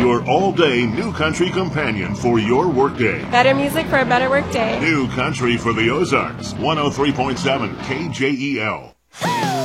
your all-day New Country companion for your workday. Better music for a better workday. New Country for the Ozarks, 103.7 KJEL.